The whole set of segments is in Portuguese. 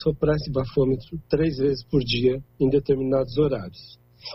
soprar esse bafômetro 3 vezes por dia em determinados horários.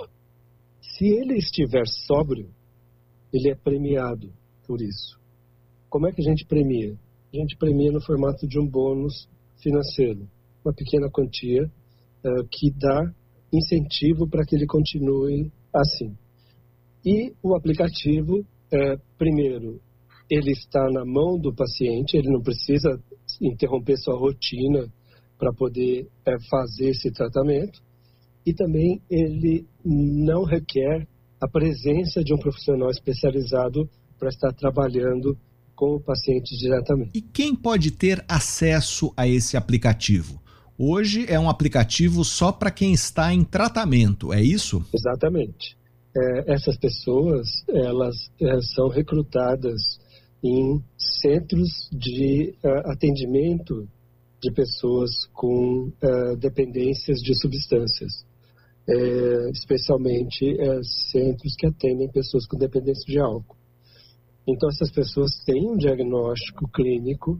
Se ele estiver sóbrio, ele é premiado por isso. Como é que a gente premia? A gente premia no formato de um bônus financeiro, uma pequena quantia que dá incentivo para que ele continue assim. E o aplicativo, primeiro, ele está na mão do paciente, ele não precisa interromper sua rotina para poder fazer esse tratamento, e também ele não requer a presença de um profissional especializado para estar trabalhando com o paciente diretamente. E quem pode ter acesso a esse aplicativo? Hoje é um aplicativo só para quem está em tratamento, é isso? Exatamente. Essas pessoas, elas são recrutadas em centros de atendimento de pessoas com dependências de substâncias, especialmente centros que atendem pessoas com dependência de álcool. Então, essas pessoas têm um diagnóstico clínico,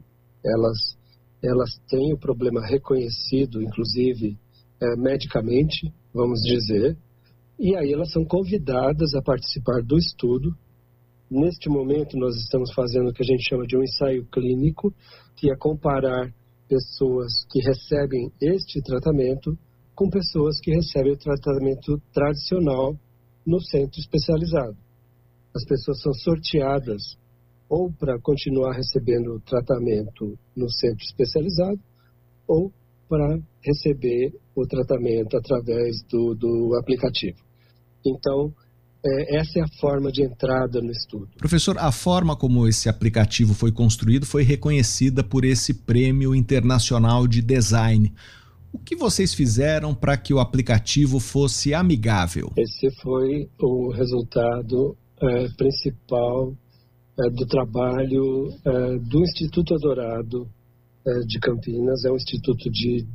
elas têm o problema reconhecido, inclusive medicamente, vamos dizer, e aí elas são convidadas a participar do estudo. Neste momento, nós estamos fazendo o que a gente chama de um ensaio clínico, que é comparar pessoas que recebem este tratamento com pessoas que recebem o tratamento tradicional no centro especializado. As pessoas são sorteadas ou para continuar recebendo o tratamento no centro especializado ou para receber o tratamento através do aplicativo. Então, essa é a forma de entrada no estudo. Professor, a forma como esse aplicativo foi construído foi reconhecida por esse Prêmio Internacional de Design. O que vocês fizeram para que o aplicativo fosse amigável? Esse foi o resultado principal do trabalho do Instituto Adorado de Campinas. É um instituto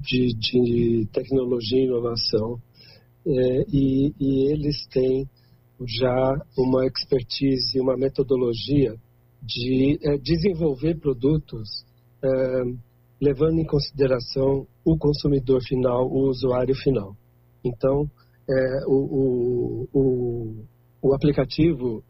de tecnologia e inovação, e eles têm já uma expertise, uma metodologia de desenvolver produtos levando em consideração o consumidor final, o usuário final. Então, o aplicativo,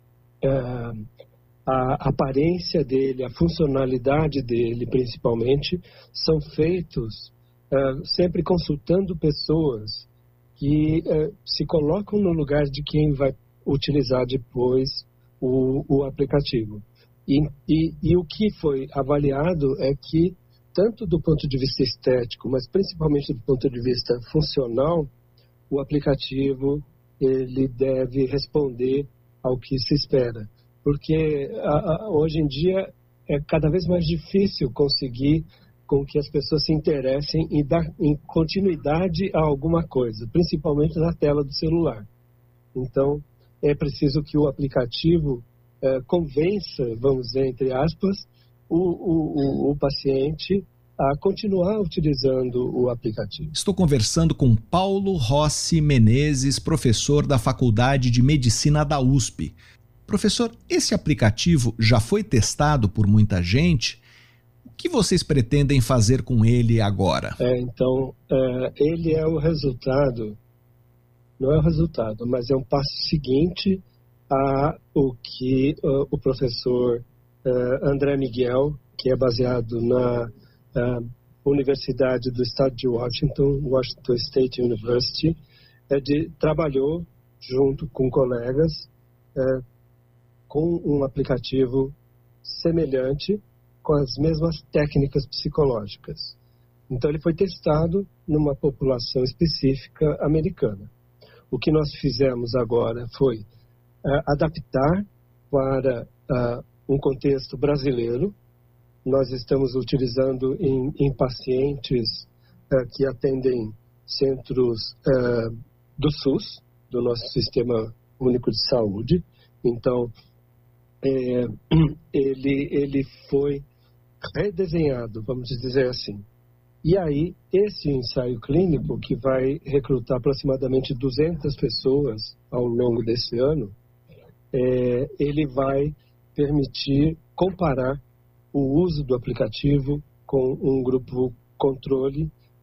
a aparência dele, a funcionalidade dele, principalmente, são feitos sempre consultando pessoas que se colocam no lugar de quem vai utilizar depois o aplicativo. E o que foi avaliado é que, tanto do ponto de vista estético, mas principalmente do ponto de vista funcional, o aplicativo ele deve responder ao que se espera. Porque hoje em dia é cada vez mais difícil conseguir com que as pessoas se interessem e dar continuidade a alguma coisa, principalmente na tela do celular. Então, é preciso que o aplicativo convença, vamos dizer, entre aspas, o paciente a continuar utilizando o aplicativo. Estou conversando com Paulo Rossi Menezes, professor da Faculdade de Medicina da USP. Professor, esse aplicativo já foi testado por muita gente? O que vocês pretendem fazer com ele agora? Então, ele é o resultado, não é o resultado, mas é um passo seguinte a o que o professor André Miguel, que é baseado na Universidade do Estado de Washington, Washington State University, trabalhou junto com colegas com um aplicativo semelhante, com as mesmas técnicas psicológicas. Então, ele foi testado numa população específica americana. O que nós fizemos agora foi adaptar para um contexto brasileiro. Nós estamos utilizando em pacientes que atendem centros do SUS, do nosso Sistema Único de Saúde. Então, ele foi redesenhado, vamos dizer assim. E aí, esse ensaio clínico, que vai recrutar aproximadamente 200 pessoas ao longo desse ano, ele vai permitir comparar o uso do aplicativo com um grupo controle